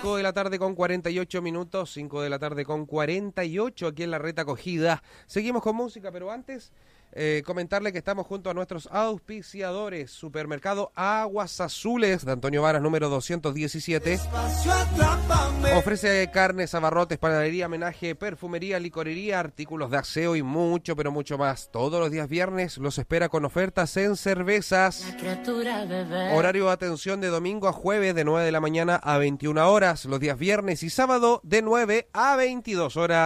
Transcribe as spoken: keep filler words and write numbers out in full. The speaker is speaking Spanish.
cinco de la tarde con cuarenta y ocho minutos, cinco de la tarde con cuarenta y ocho aquí en la Reta Acogida. Seguimos con música, pero antes eh, comentarle que estamos junto a nuestros auspiciadores. Supermercado Aguas Azules de Antonio Varas, número doscientos diecisiete. Ofrece carnes, abarrotes, panadería, homenaje, perfumería, licorería, artículos de aseo y mucho, pero mucho más. Todos los días viernes los espera con ofertas en cervezas. Horario de atención de domingo a jueves de nueve de la mañana a veintiuna horas. Los días viernes y sábado de nueve a veintidós horas.